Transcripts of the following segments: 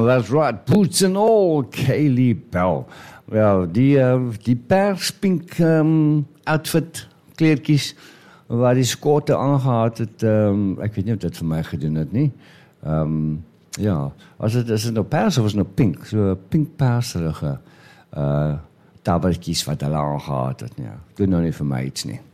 that's right. Boots and all, Kaylee Bell. Wel, die perspink outfit, kleertjies, waar die skotte aangehad het, ek weet nie of dit vir my gedoen het nie. Ja, is het nou pers of is het nou pink? So pink-perserige tabbertjies wat hulle aangehad het. Ja, doen nou nie vir my iets nie.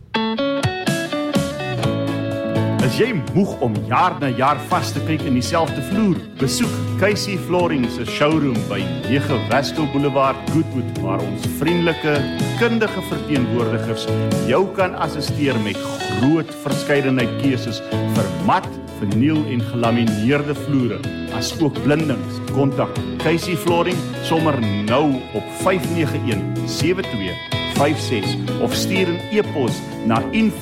Is jy moeg om jaar na jaar vas te kyk in dieselfde vloer? Besoek Casey Flooring se showroom by 9 Westel Boulevard, Goodwood, waar ons vriendelike, kundige verteenwoordigers jou kan assisteer met groot verskeidenheid keuses vir mat, verniel en gelamineerde vloere, as ook blindings. Kontak Casey Flooring sommer nou op 591-7256 of stuur 'n e-pos na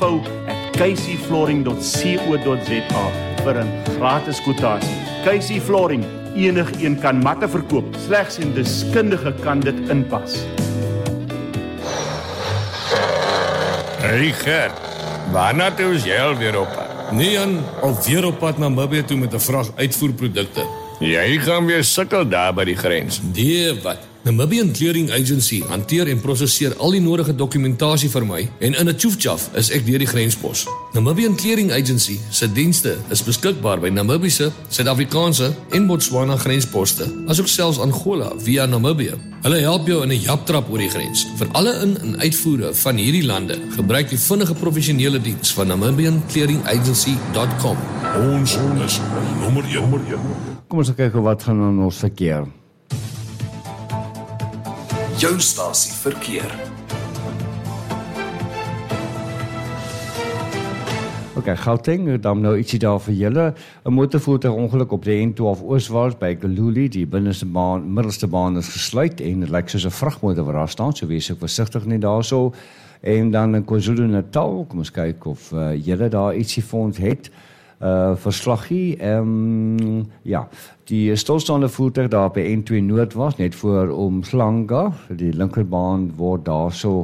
info@caseyflooring.co.za vir 'n gratis kwotasie. Casey Flooring, enigeen kan matte verkoop, slegs 'n deskundige kan dit inpas. Hey Gert, waarna toe is jy alweer op pad? Nee Jan, alweer op pad na Namibië toe met 'n vrag uitvoerprodukte. Jy gaan weer sukkel daar by die grens. Nee, wat? Namibian Clearing Agency hanteer en prosesseer al die nodige dokumentasie vir my en in 'n tjoefjaf is ek deur die grenspos. Namibian Clearing Agency se dienste is beskikbaar by Namibiese, Suid-Afrikaanse en Botswana grensposte, asook selfs Angola via Namibië. Hulle help jou in 'n japtrap oor die grens. Vir alle in- en uitvoere van hierdie lande, gebruik die vinnige professionele diens van NamibianClearingAgency.com. Ons is nommer 1. Kom ons kyk wat gaan aan ons verkeer. Jou stasie verkeer. Okay, Gauteng, dan nou ietsie daar vir julle. 'n Motorvoertuig ongeluk op die N12 ooswaarts by Kaluli. Die middelste baan is gesluit en dit lyk soos 'n vragmotor wat daar staan, so wees ek versigtig net daarso. En dan in KwaZulu-Natal, kom ons kyk of julle daar ietsie vir ons het. Verslaggie, ja, die stilstaande voertuig daar by N2 Noord was, net voor Umhlanga, die linkerbaan word daarso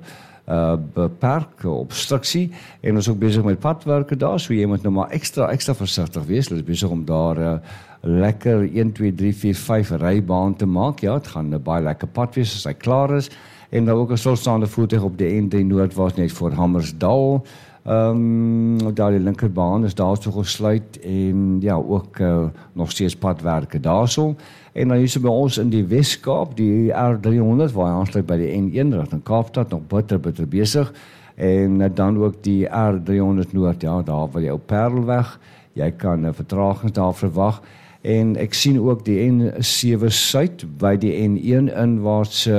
beperk, obstruksie, en ons is ook bezig met padwerke daar, so jy moet nou maar extra versigtig wees, hulle is bezig om daar lekker 1, 2, 3, 4, 5 rybaan te maak, ja, het gaan 'n baie lekker pad wees as hy klaar is, en dan ook 'n stilstaande voertuig op die N3 Noord was, net voor Hammersdal, daar die linkerbaan is daar so gesluit en ja, ook nog steeds padwerke daarso. En dan hier by ons in die Weskaap, die R300 waar hy aansluit by die N1 rigting Kaapstad, nog bitter besig. En dan ook die R300 Noord, ja, daar waar jou Parelweg, jy kan vertragings daar verwag. En ek sien ook die N7 Suid by die N1 inwaarts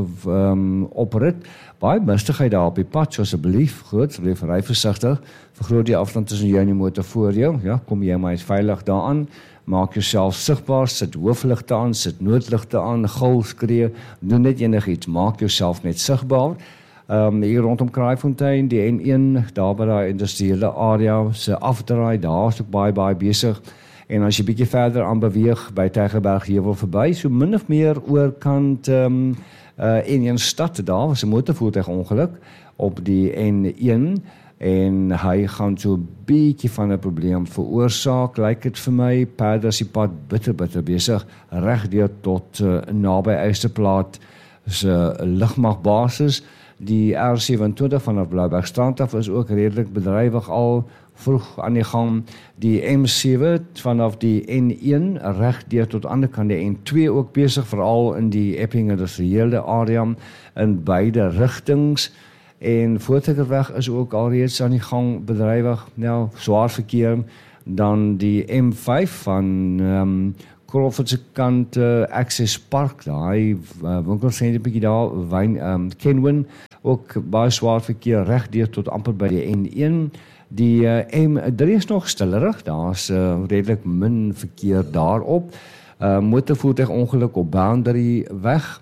oprit. Baie mistigheid daar op die pad, so asseblief, goed, ry versigtig, vergroot die afstand tussen jou en die motor voor jou, ja, kom jy maar eens veilig daaraan, maak jouself sigbaar, sit hoofligte aan, sit noodligte aan, gil, skree, doen net enigiets, maak jouself net sigbaar. Hier rondom Kraaifontein, die N1, daar by die industriële area, se afdraai, daar is ook baie besig. En as jy bietjie verder aan beweeg by Tygerberg heuwel verby, so min of meer oorkant in 'n stad daar was 'n motorvoertuig ongeluk op die N1 en hy gaan so 'n bietjie van 'n probleem veroorsaak, lyk dit vir my. Perders die pad bitter besig reg deur tot naby Eysterplaat se lugmagbasis. Die R27 vanaf Bloubergstrand af is ook redelik bedrywig al vroeg aan die gang. Die M7 vanaf die N1 reg deur tot ander kant die N2 ook besig, veral in die Epping industriële area in beide rigtings. En Voortrekerweg is ook alreeds aan die gang bedrywig. Nou, swaar verkeer. Dan die M5 van Crawford se kant Access Park, daai winkelsentrum bietjie daar, Kenwyn, ook baie swaar verkeer reg deur tot amper by die N1. Die M3 is nog stillerig, daar's redelik min verkeer daarop. Motorvoertuig ongeluk op Boundary weg.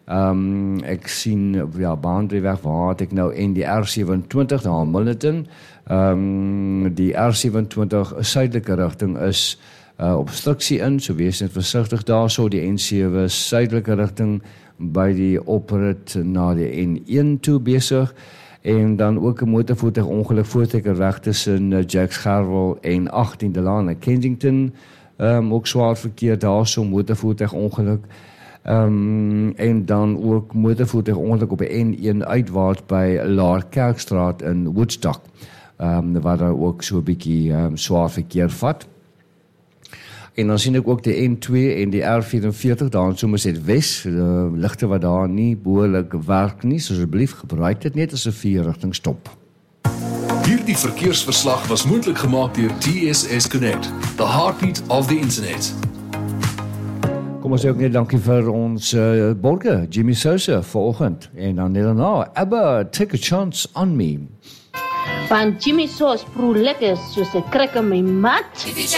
Ek sien, ja, Boundary weg, waar het ek nou, en die R27, daar in Milnerton. Die R27 suidelike rigting is obstruksie in, so wees net versigtig daarso. Die N7 suidelike rigting by die oprit na die N1 toe besig. En dan ook 'n motorvoertuig ongeluk Voortrekerweg tussen Jacks Gerwel en 18 de Laan in Kensington. ook swaar verkeer daar so motorvoertuigongeluk. En dan ook motorvoertuigongeluk op die N1 uitwaarts by Laarkerkstraat in Woodstock, waar daar ook so 'n bietjie swaar verkeer vat. En dan sien ek ook die N2 en die R44 daar in Somerset Wes, ligte wat daar nie behoorlik werk nie, so asseblief gebruik dit net as 'n 4-rigting stop. Hierdie verkeersverslag was moontlik gemaak deur TSS Connect, the heartbeat of the internet. Kom ons sê ook net dankie vir ons borger, Jimmy Sousa, vanoggend. En dan net daarna, ABBA, Take a Chance on Me. Van Jimmy Sauce proe lekker soos 'n krik in my mat.